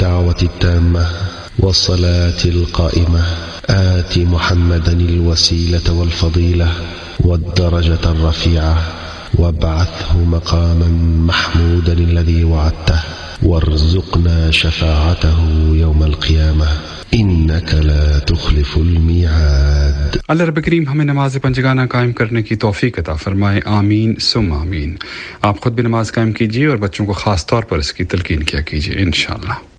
الدعوة التامة والصلاة القائمة آت محمدا الوسيلة والفضيلة والدرجة الرفيعة وابعثه مقاما محمودا الذي وعدته وارزقنا شفاعته يوم القيامة إنك لا تخلف الميعاد. अल्लाह रब करीम हमें नमाज पंजगाना कायम करने की तौफीक अता फरमाए, आमीन सुम आमीन। आप खुद भी नमाज कायम कीजिए और बच्चों को खास तौर पर इसकी तलकीन किया कीजिए इंशाअल्लाह।